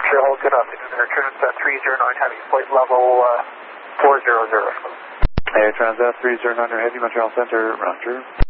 Sure, hold good afternoon. Air Transat 309 Heavy, flight level 400. Air Transat 309 Heavy, Montreal Center, roger.